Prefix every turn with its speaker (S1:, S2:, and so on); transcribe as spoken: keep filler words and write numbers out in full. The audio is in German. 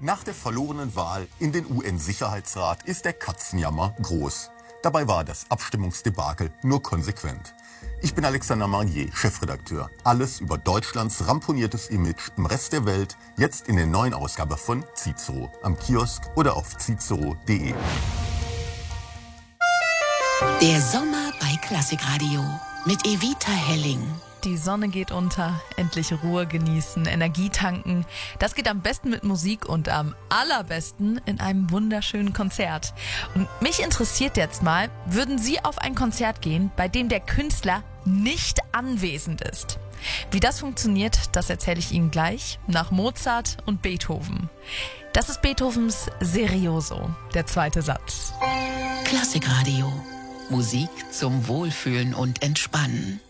S1: Nach der verlorenen Wahl in den U N-Sicherheitsrat ist der Katzenjammer groß. Dabei war das Abstimmungsdebakel nur konsequent. Ich bin Alexander Marnier, Chefredakteur. Alles über Deutschlands ramponiertes Image im Rest der Welt, jetzt in der neuen Ausgabe von Cicero, am Kiosk oder auf cicero punkt de.
S2: Der Sommer bei Klassikradio mit Evita Helling.
S3: Die Sonne geht unter, endlich Ruhe genießen, Energie tanken. Das geht am besten mit Musik und am allerbesten in einem wunderschönen Konzert. Und mich interessiert jetzt mal, würden Sie auf ein Konzert gehen, bei dem der Künstler nicht anwesend ist? Wie das funktioniert, das erzähle ich Ihnen gleich nach Mozart und Beethoven. Das ist Beethovens Serioso, der zweite Satz.
S2: Klassikradio. Musik zum Wohlfühlen und Entspannen.